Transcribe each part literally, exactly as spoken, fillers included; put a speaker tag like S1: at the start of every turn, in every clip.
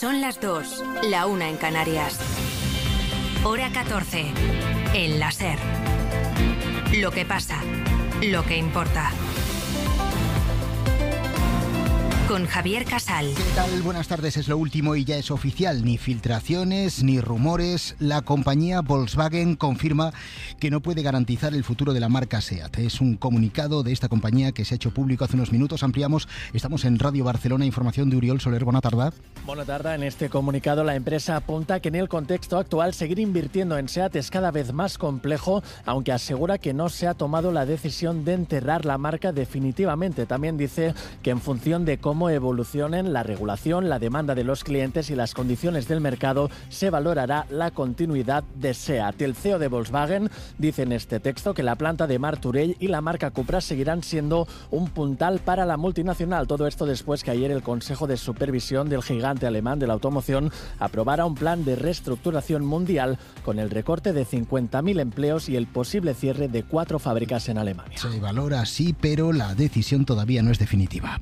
S1: Son las dos, la una en Canarias. Hora catorce. El la SER. Lo que pasa, lo que importa. Con Javier Casal.
S2: ¿Qué tal? Buenas tardes, es lo último y ya es oficial. Ni filtraciones, ni rumores. La compañía Volkswagen confirma que no puede garantizar el futuro de la marca SEAT. Es un comunicado de esta compañía que se ha hecho público hace unos minutos. Ampliamos, estamos en Radio Barcelona, información de Uriol Soler. Buena tarde.
S3: Buena tarde. En este comunicado la empresa apunta que en el contexto actual seguir invirtiendo en SEAT es cada vez más complejo, aunque asegura que no se ha tomado la decisión de enterrar la marca definitivamente. También dice que en función de cómo evolucionen la regulación, la demanda de los clientes y las condiciones del mercado, se valorará la continuidad de SEAT. El C E O de Volkswagen dice en este texto que la planta de Martorell y la marca Cupra seguirán siendo un puntal para la multinacional. Todo esto después que ayer el Consejo de Supervisión del gigante alemán de la automoción aprobara un plan de reestructuración mundial con el recorte de cincuenta mil empleos y el posible cierre de cuatro fábricas en Alemania.
S2: Se valora sí, pero la decisión todavía no es definitiva.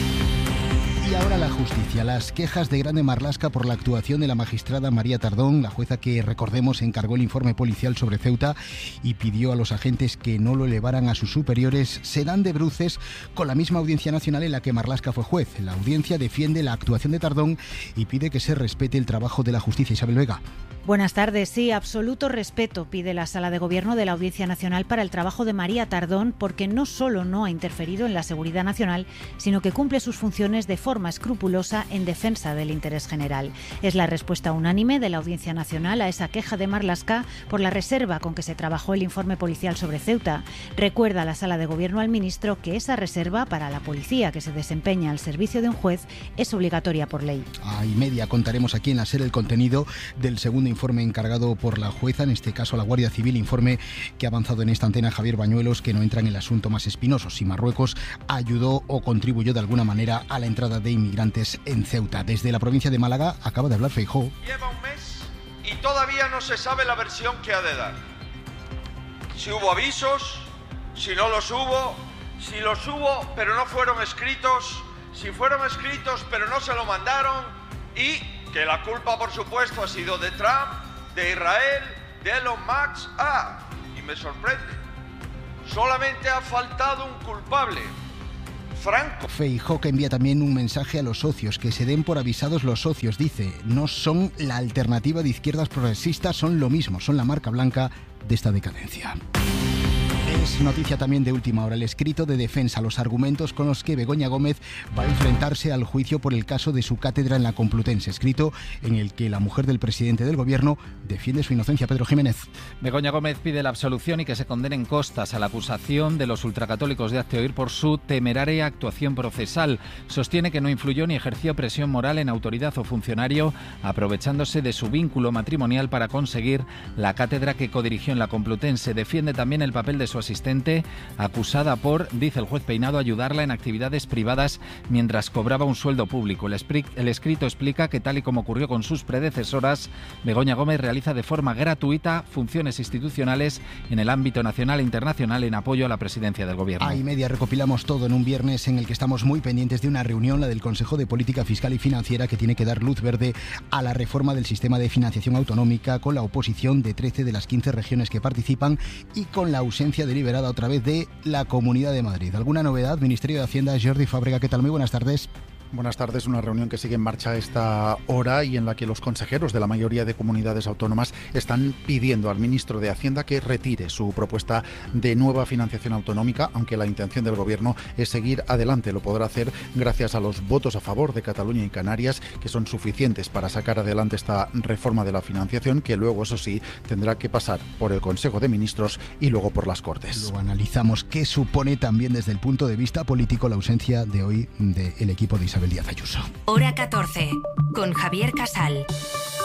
S2: Y ahora la justicia. Las quejas de Grande Marlaska por la actuación de la magistrada María Tardón, la jueza que, recordemos, encargó el informe policial sobre Ceuta y pidió a los agentes que no lo elevaran a sus superiores, se dan de bruces con la misma Audiencia Nacional en la que Marlaska fue juez. La audiencia defiende la actuación de Tardón y pide que se respete el trabajo de la justicia. Isabel Vega.
S4: Buenas tardes. Sí, absoluto respeto pide la Sala de Gobierno de la Audiencia Nacional para el trabajo de María Tardón, porque no solo no ha interferido en la seguridad nacional, sino que cumple sus funciones de forma escrupulosa en defensa del interés general. Es la respuesta unánime de la Audiencia Nacional a esa queja de Marlaska por la reserva con que se trabajó el informe policial sobre Ceuta. Recuerda la Sala de Gobierno al ministro que esa reserva para la policía que se desempeña al servicio de un juez es obligatoria por ley.
S2: A y media contaremos aquí en la SER el contenido del segundo informe encargado por la jueza, en este caso la Guardia Civil, informe que ha avanzado en esta antena Javier Bañuelos, que no entra en el asunto más espinoso, si Marruecos ayudó o contribuyó de alguna manera a la entrada de inmigrantes en Ceuta. Desde la provincia de Málaga acaba de hablar Feijóo.
S5: Lleva un mes y todavía no se sabe la versión que ha de dar. Si hubo avisos, si no los hubo, si los hubo pero no fueron escritos, si fueron escritos pero no se lo mandaron, y que la culpa, por supuesto, ha sido de Trump, de Israel, de Elon Musk. Ah, y me sorprende, solamente ha faltado un culpable: Franco.
S2: Feijóo, que envía también un mensaje a los socios, que se den por avisados los socios. Dice, no son la alternativa de izquierdas progresistas, son lo mismo, son la marca blanca de esta decadencia. Es noticia también de última hora el escrito de defensa, los argumentos con los que Begoña Gómez va a enfrentarse al juicio por el caso de su cátedra en la Complutense, escrito en el que la mujer del presidente del gobierno defiende su inocencia. Pedro Jiménez.
S6: Begoña Gómez pide la absolución y que se condenen costas a la acusación de los ultracatólicos de Hazte Oír por su temeraria actuación procesal. Sostiene que no influyó ni ejerció presión moral en autoridad o funcionario, aprovechándose de su vínculo matrimonial para conseguir la cátedra que codirigió en la Complutense. Defiende también el papel de su asistente, acusada por, dice el juez Peinado, ayudarla en actividades privadas mientras cobraba un sueldo público. El, espri- el escrito explica que, tal y como ocurrió con sus predecesoras, Begoña Gómez realiza de forma gratuita funciones institucionales en el ámbito nacional e internacional en apoyo a la presidencia del gobierno.
S2: A y media recopilamos todo en un viernes en el que estamos muy pendientes de una reunión, la del Consejo de Política Fiscal y Financiera, que tiene que dar luz verde a la reforma del sistema de financiación autonómica, con la oposición de trece de las quince regiones que participan y con la ausencia deliberada otra vez de la Comunidad de Madrid. ¿Alguna novedad? Ministerio de Hacienda, Jordi Fábrega, ¿qué tal? Muy buenas tardes.
S7: Buenas tardes. Una reunión que sigue en marcha a esta hora y en la que los consejeros de la mayoría de comunidades autónomas están pidiendo al ministro de Hacienda que retire su propuesta de nueva financiación autonómica, aunque la intención del gobierno es seguir adelante. Lo podrá hacer gracias a los votos a favor de Cataluña y Canarias, que son suficientes para sacar adelante esta reforma de la financiación, que luego, eso sí, tendrá que pasar por el Consejo de Ministros y luego por las Cortes.
S2: Luego analizamos qué supone también desde el punto de vista político la ausencia de hoy del equipo de Isabel Díaz Ayuso.
S1: Hora catorce, con Javier Casal.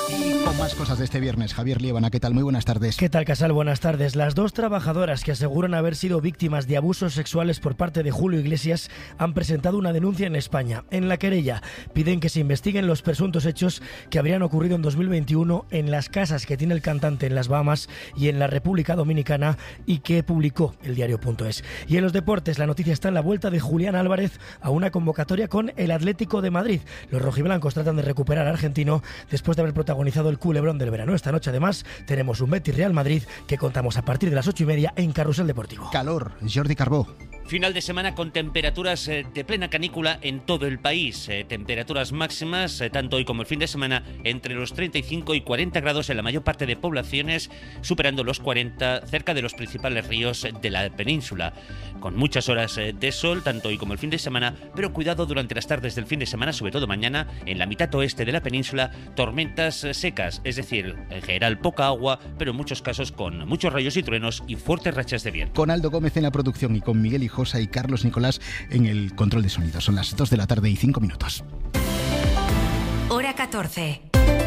S2: Y con más cosas de este viernes, Javier Liébana, ¿qué tal? Muy buenas tardes.
S8: ¿Qué tal, Casal? Buenas tardes. Las dos trabajadoras que aseguran haber sido víctimas de abusos sexuales por parte de Julio Iglesias han presentado una denuncia en España. En la querella piden que se investiguen los presuntos hechos que habrían ocurrido en dos mil veintiuno en las casas que tiene el cantante en las Bahamas y en la República Dominicana y que publicó el diario punto es. Y en los deportes, la noticia está en la vuelta de Julián Álvarez a una convocatoria con el Atlético de Madrid. Los rojiblancos tratan de recuperar al argentino después de haber protagonizado el culebrón del verano. Esta noche además tenemos un Betis Real Madrid que contamos a partir de las ocho y media en Carrusel Deportivo.
S2: Calor, Jordi Carbó.
S9: Final de semana con temperaturas de plena canícula en todo el país. Eh, temperaturas máximas, eh, tanto hoy como el fin de semana, entre los treinta y cinco y cuarenta grados en la mayor parte de poblaciones, superando los cuarenta cerca de los principales ríos de la península. Con muchas horas eh, de sol, tanto hoy como el fin de semana, pero cuidado durante las tardes del fin de semana, sobre todo mañana, en la mitad oeste de la península, tormentas eh, secas, es decir, en general poca agua, pero en muchos casos con muchos rayos y truenos y fuertes rachas de viento.
S2: Con Aldo Gómez en la producción y con Miguel Hijosa y Carlos Nicolás en el control de sonido. Son las dos de la tarde y cinco minutos.
S1: Hora catorce.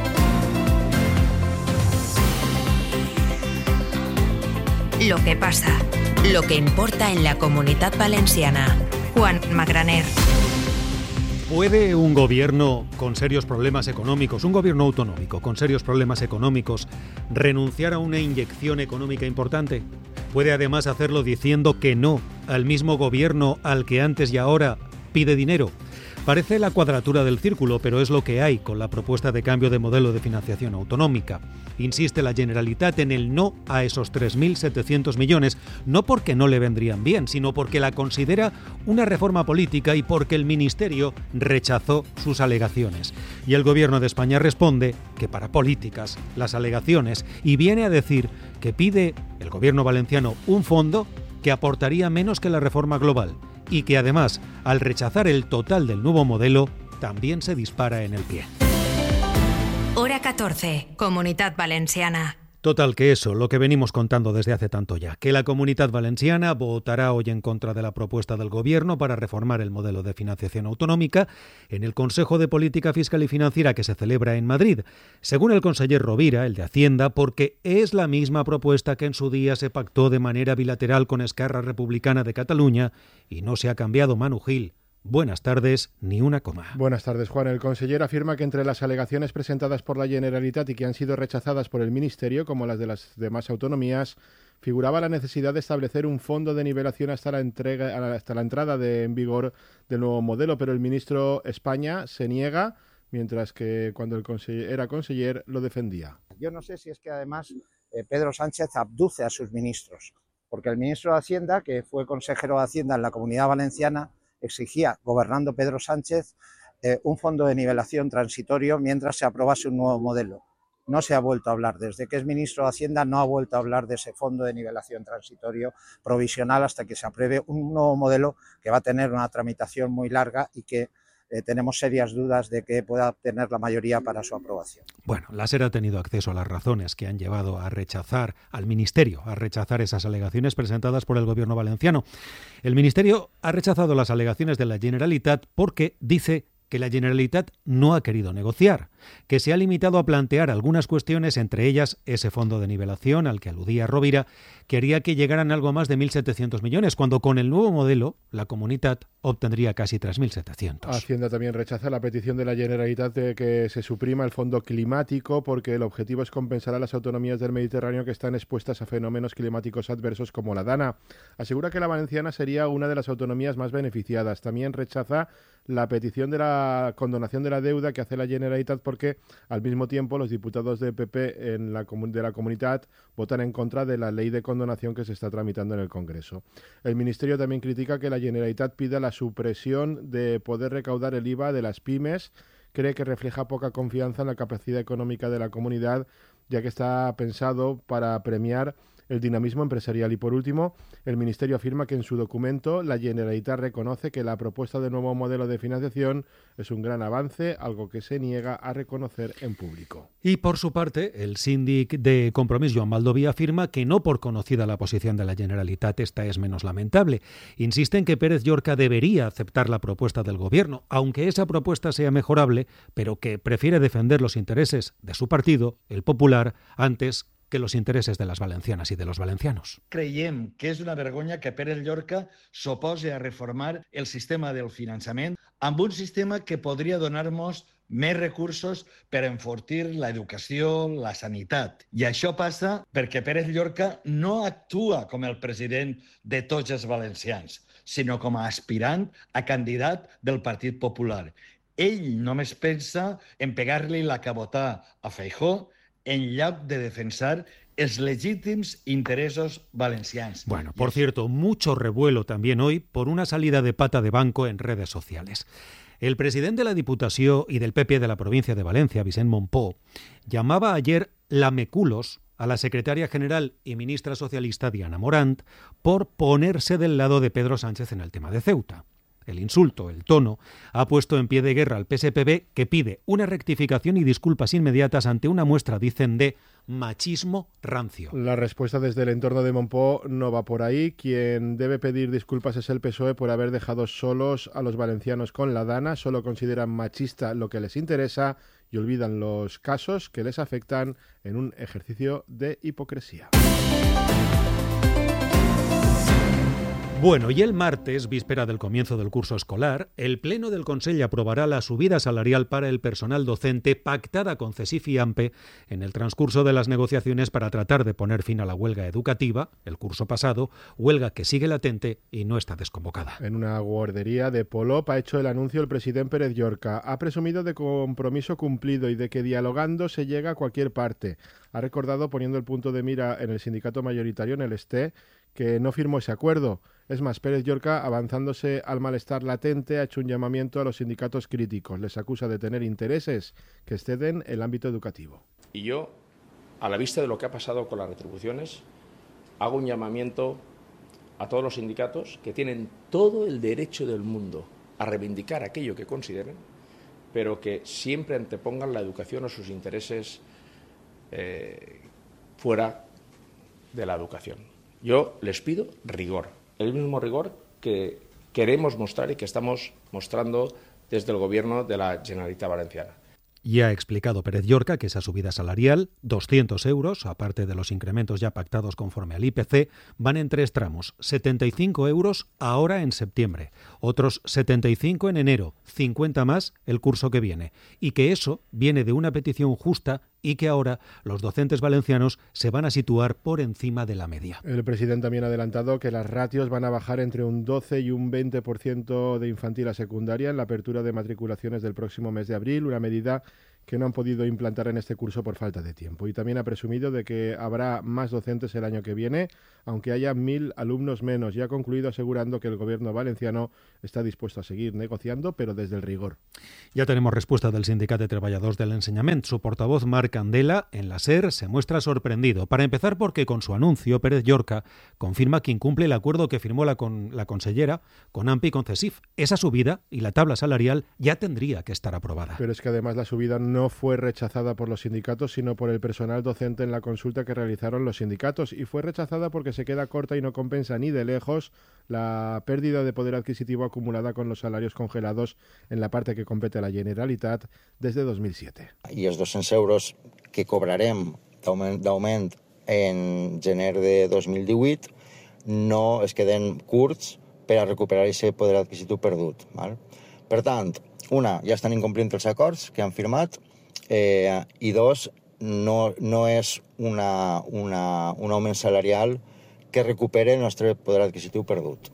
S1: Lo que pasa, lo que importa en la Comunitat Valenciana. Juan Magraner.
S10: ¿Puede un gobierno con serios problemas económicos, un gobierno autonómico con serios problemas económicos, renunciar a una inyección económica importante? ¿Puede además hacerlo diciendo que no al mismo gobierno al que antes y ahora pide dinero? Parece la cuadratura del círculo, pero es lo que hay con la propuesta de cambio de modelo de financiación autonómica. Insiste la Generalitat en el no a esos tres mil setecientos millones, no porque no le vendrían bien, sino porque la considera una reforma política y porque el Ministerio rechazó sus alegaciones. Y el Gobierno de España responde que para políticas las alegaciones, y viene a decir que pide el Gobierno valenciano un fondo que aportaría menos que la reforma global y que además, al rechazar el total del nuevo modelo, también se dispara en el pie.
S1: Hora catorce, Comunitat Valenciana.
S10: Total que eso, lo que venimos contando desde hace tanto ya, que la Comunitat Valenciana votará hoy en contra de la propuesta del Gobierno para reformar el modelo de financiación autonómica en el Consejo de Política Fiscal y Financiera que se celebra en Madrid, según el conseller Rovira, el de Hacienda, porque es la misma propuesta que en su día se pactó de manera bilateral con Esquerra Republicana de Cataluña y no se ha cambiado. Manu Gil. Buenas tardes, ni una coma.
S11: Buenas tardes, Juan. El conseller afirma que entre las alegaciones presentadas por la Generalitat y que han sido rechazadas por el Ministerio, como las de las demás autonomías, figuraba la necesidad de establecer un fondo de nivelación hasta la, entrega, hasta la entrada de, en vigor del nuevo modelo, pero el ministro España se niega, mientras que cuando el conseller, era conseller lo defendía.
S12: Yo no sé si es que además eh, Pedro Sánchez abduce a sus ministros, porque el ministro de Hacienda, que fue consejero de Hacienda en la Comunidad Valenciana, exigía, gobernando Pedro Sánchez, eh, un fondo de nivelación transitorio mientras se aprobase un nuevo modelo. No se ha vuelto a hablar, desde que es ministro de Hacienda no ha vuelto a hablar de ese fondo de nivelación transitorio provisional hasta que se apruebe un nuevo modelo que va a tener una tramitación muy larga y que eh, tenemos serias dudas de que pueda obtener la mayoría para su aprobación.
S10: Bueno, la SER ha tenido acceso a las razones que han llevado a rechazar, al Ministerio, a rechazar esas alegaciones presentadas por el Gobierno valenciano. El Ministerio ha rechazado las alegaciones de la Generalitat porque dice que la Generalitat no ha querido negociar, que se ha limitado a plantear algunas cuestiones, entre ellas ese fondo de nivelación al que aludía Rovira, que haría que llegaran algo más de mil setecientos millones, cuando con el nuevo modelo la Comunitat obtendría casi tres mil setecientos.
S11: Hacienda también rechaza la petición de la Generalitat de que se suprima el fondo climático porque el objetivo es compensar a las autonomías del Mediterráneo que están expuestas a fenómenos climáticos adversos como la Dana. Asegura que la valenciana sería una de las autonomías más beneficiadas. También rechaza la petición de la condonación de la deuda que hace la Generalitat porque al mismo tiempo los diputados del P P en la, de la Comunitat votan en contra de la ley de condonación que se está tramitando en el Congreso. El Ministerio también critica que la Generalitat pida la supresión de poder recaudar el I V A de las pymes. Cree que refleja poca confianza en la capacidad económica de la comunidad, ya que está pensado para premiar el dinamismo empresarial. Y por último, el Ministerio afirma que en su documento la Generalitat reconoce que la propuesta de nuevo modelo de financiación es un gran avance, algo que se niega a reconocer en público.
S10: Y por su parte, el síndic de Compromís, Joan Baldoví, afirma que no por conocida la posición de la Generalitat esta es menos lamentable. Insiste en que Pérez Llorca debería aceptar la propuesta del Gobierno, aunque esa propuesta sea mejorable, pero que prefiere defender los intereses de su partido, el Popular, antes que los intereses de las valencianas i de los valencianos.
S13: Creiem que és una vergonya que Pérez Llorca s'oposi a reformar el sistema del finançament amb un sistema que podria donar-nos més recursos per enfortir l'educació, la sanitat. I això passa perquè Pérez Llorca no actua com el president de tots els valencians, sinó com a aspirant a candidat del Partit Popular. Ell només pensa en pegar-li la cabotà a Feijóo en lloc de defensar els legítims intereses valencians.
S10: Bueno, por cierto, mucho revuelo también hoy por una salida de pata de banco en redes sociales. El presidente de la Diputació y del P P de la provincia de Valencia, Vicent Montpó, llamaba ayer lameculos a la secretaria general y ministra socialista Diana Morant por ponerse del lado de Pedro Sánchez en el tema de Ceuta. El insulto, el tono, ha puesto en pie de guerra al P S P B, que pide una rectificación y disculpas inmediatas ante una muestra, dicen, de machismo rancio.
S11: La respuesta desde el entorno de Montpó no va por ahí. Quien debe pedir disculpas es el P S O E por haber dejado solos a los valencianos con la Dana. Solo consideran machista lo que les interesa y olvidan los casos que les afectan en un ejercicio de hipocresía.
S10: Bueno, y el martes, víspera del comienzo del curso escolar, el Pleno del Consell aprobará la subida salarial para el personal docente pactada con CESIF y AMPE en el transcurso de las negociaciones para tratar de poner fin a la huelga educativa, el curso pasado, huelga que sigue latente y no está desconvocada.
S11: En una guardería de Polop ha hecho el anuncio el presidente Pérez Llorca. Ha presumido de compromiso cumplido y de que dialogando se llega a cualquier parte. Ha recordado, poniendo el punto de mira en el sindicato mayoritario, en el E S T E, que no firmó ese acuerdo. Es más, Pérez Llorca, avanzándose al malestar latente, ha hecho un llamamiento a los sindicatos críticos. Les acusa de tener intereses que exceden el ámbito educativo.
S14: Y yo, a la vista de lo que ha pasado con las retribuciones, hago un llamamiento a todos los sindicatos que tienen todo el derecho del mundo a reivindicar aquello que consideren, pero que siempre antepongan la educación o sus intereses eh, fuera de la educación. Yo les pido rigor, el mismo rigor que queremos mostrar y que estamos mostrando desde el Gobierno de la Generalitat Valenciana.
S10: Y ha explicado Pérez Llorca que esa subida salarial, doscientos euros, aparte de los incrementos ya pactados conforme al I P C, van en tres tramos. setenta y cinco euros ahora en septiembre, otros setenta y cinco en enero, cincuenta más el curso que viene. Y que eso viene de una petición justa y que ahora los docentes valencianos se van a situar por encima de la media.
S11: El presidente también ha adelantado que las ratios van a bajar entre un doce y un veinte por ciento de infantil a secundaria en la apertura de matriculaciones del próximo mes de abril, una medida que no han podido implantar en este curso por falta de tiempo. Y también ha presumido de que habrá más docentes el año que viene, aunque haya mil alumnos menos, y ha concluido asegurando que el gobierno valenciano está dispuesto a seguir negociando, pero desde el rigor.
S10: Ya tenemos respuesta del Sindicat de Treballadors del Ensenyament. Su portavoz, Marc Candela, en la SER, se muestra sorprendido. Para empezar, porque con su anuncio, Pérez Llorca confirma que incumple el acuerdo que firmó la, con, la consellera con AMPE y con CESIF. Esa subida y la tabla salarial ya tendría que estar aprobada.
S11: Pero es que además la subida no no fue rechazada por los sindicatos, sino por el personal docente en la consulta que realizaron los sindicatos, y fue rechazada porque se queda corta y no compensa ni de lejos la pérdida de poder adquisitivo acumulada con los salarios congelados en la parte que compete a la Generalitat desde dos mil siete.
S15: I els dos-cents euros que cobrarem d'augment en gener de dos mil divuit no es queden curts per a recuperar aquest poder adquisitiu perdut. Val? Per tant, una, ja estan incomplint els acords que han firmat, eh, i dos, no, no és una, una, un augment salarial que recupere el nostre poder adquisitiu perdut.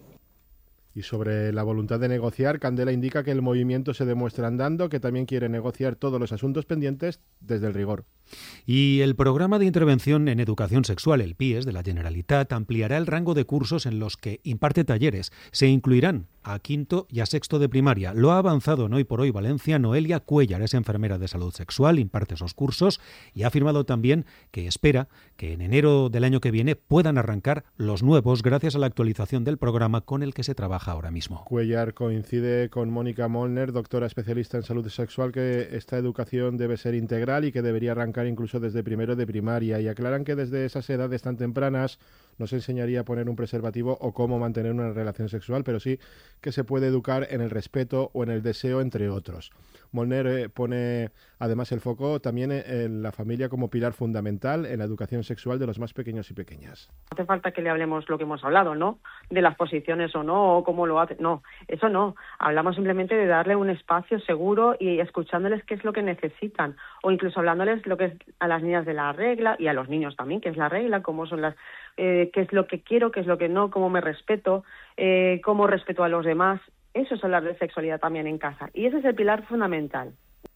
S11: Y sobre la voluntad de negociar, Candela indica que el movimiento se demuestra andando, que también quiere negociar todos los asuntos pendientes desde el rigor.
S10: Y el Programa de Intervención en Educación Sexual, el P I E S, de la Generalitat, ampliará el rango de cursos en los que imparte talleres. Se incluirán a quinto y a sexto de primaria. Lo ha avanzado en Hoy por Hoy Valencia Noelia Cuellar, es enfermera de salud sexual, imparte esos cursos y ha afirmado también que espera que en enero del año que viene puedan arrancar los nuevos gracias a la actualización del programa con el que se trabaja ahora mismo.
S11: Cuellar coincide con Mónica Molner, doctora especialista en salud sexual, que esta educación debe ser integral y que debería arrancar incluso desde primero de primaria, y aclaran que desde esas edades tan tempranas no se enseñaría a poner un preservativo o cómo mantener una relación sexual, pero sí que se puede educar en el respeto o en el deseo, entre otros. Molner eh, pone además el foco también en la familia como pilar fundamental en la educación sexual de los más pequeños y pequeñas.
S16: No hace falta que le hablemos lo que hemos hablado, ¿no? De las posiciones o no, o cómo lo hace. No, eso no. Hablamos simplemente de darle un espacio seguro y escuchándoles qué es lo que necesitan, o incluso hablándoles lo que es a las niñas de la regla y a los niños también, qué es la regla, cómo son las, eh, qué es lo que quiero, qué es lo que no, cómo me respeto, eh, cómo respeto a los demás. Eso es hablar de sexualidad también en casa. Y ese es el pilar fundamental.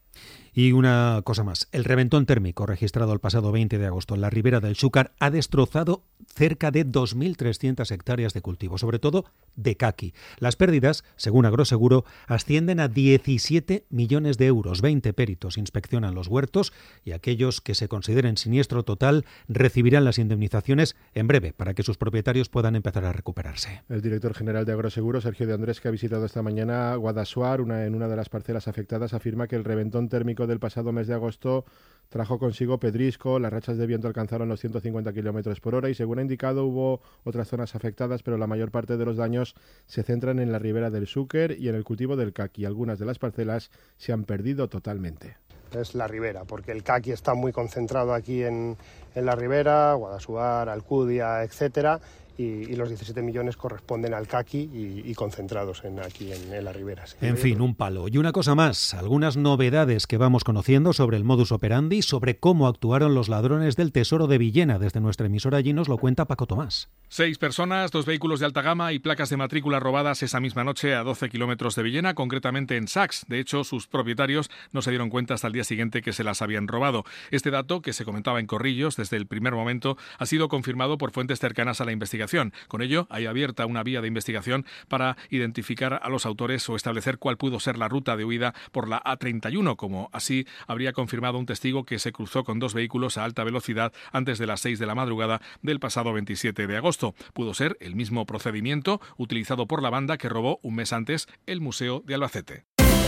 S10: Y una cosa más, el reventón térmico registrado el pasado veinte de agosto en la ribera del Xúcar ha destrozado cerca de dos mil trescientas hectáreas de cultivo, sobre todo de caqui. Las pérdidas, según Agroseguro, ascienden a diecisiete millones de euros. veinte peritos inspeccionan los huertos y aquellos que se consideren siniestro total recibirán las indemnizaciones en breve para que sus propietarios puedan empezar a recuperarse.
S11: El director general de Agroseguro, Sergio de Andrés, que ha visitado esta mañana Guadassuar, una, en una de las parcelas afectadas, afirma que el reventón térmico del pasado mes de agosto trajo consigo pedrisco, las rachas de viento alcanzaron los ciento cincuenta kilómetros por hora y, según ha indicado, hubo otras zonas afectadas, pero la mayor parte de los daños se centran en la ribera del Xúquer y en el cultivo del caqui. Algunas de las parcelas se han perdido totalmente.
S17: Es la ribera, porque el caqui está muy concentrado aquí en, en la ribera, Guadassuar, Alcudia, etcétera, y, y los diecisiete millones corresponden al caqui y, y concentrados en, aquí en, en la ribera. Sí.
S10: En fin, un palo. Y una cosa más, algunas novedades que vamos conociendo sobre el modus operandi, sobre cómo actuaron los ladrones del Tesoro de Villena. Desde nuestra emisora allí nos lo cuenta Paco Tomás.
S18: Seis personas, dos vehículos de alta gama y placas de matrícula robadas esa misma noche a doce kilómetros de Villena, concretamente en Sax. De hecho, sus propietarios no se dieron cuenta hasta el día siguiente que se las habían robado. Este dato, que se comentaba en Corrillos desde el primer momento, ha sido confirmado por fuentes cercanas a la investigación. Con ello, hay abierta una vía de investigación para identificar a los autores o establecer cuál pudo ser la ruta de huida por la A treinta y uno, como así habría confirmado un testigo que se cruzó con dos vehículos a alta velocidad antes de las seis de la madrugada del pasado veintisiete de agosto. Pudo ser el mismo procedimiento utilizado por la banda que robó un mes antes el Museo de Albacete.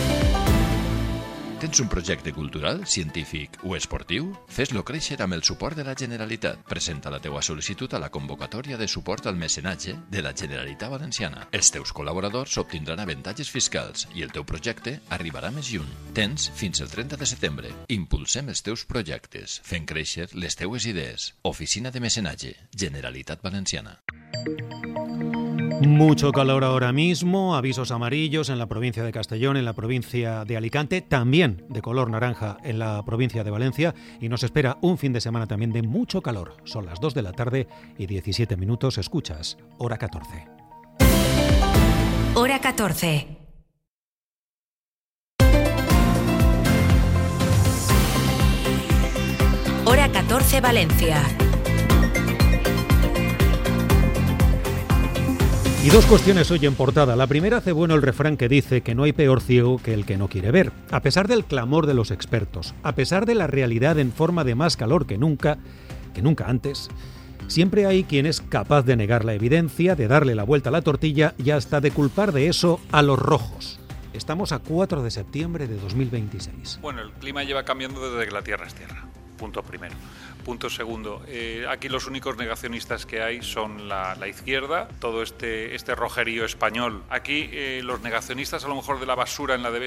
S19: Tens un projecte cultural, científic o esportiu? Fes-lo créixer amb el suport de la Generalitat. Presenta la teua sol·licitud a la convocatòria de suport al mecenatge de la Generalitat Valenciana. Els teus col·laboradors obtindran avantatges fiscals i el teu projecte arribarà més lluny. Tens fins el trenta de setembre. Impulsem els teus projectes, fent créixer les teues idees. Oficina de Mecenatge, Generalitat Valenciana.
S10: Mucho calor ahora mismo, avisos amarillos en la provincia de Castellón, en la provincia de Alicante, también de color naranja en la provincia de Valencia, y nos espera un fin de semana también de mucho calor. Son las dos de la tarde y diecisiete minutos, escuchas Hora catorce.
S1: Hora catorce. Hora catorce Valencia.
S10: Y dos cuestiones hoy en portada. La primera hace bueno el refrán que dice que no hay peor ciego que el que no quiere ver. A pesar del clamor de los expertos, a pesar de la realidad en forma de más calor que nunca, que nunca antes, siempre hay quien es capaz de negar la evidencia, de darle la vuelta a la tortilla y hasta de culpar de eso a los rojos. Estamos a cuatro de septiembre de dos mil veintiséis.
S20: Bueno, el clima lleva cambiando desde que la Tierra es Tierra. Punto primero. Punto segundo, eh, aquí los únicos negacionistas que hay son la, la izquierda, todo este, este rojerío español. Aquí eh, los negacionistas a lo mejor de la basura en la D B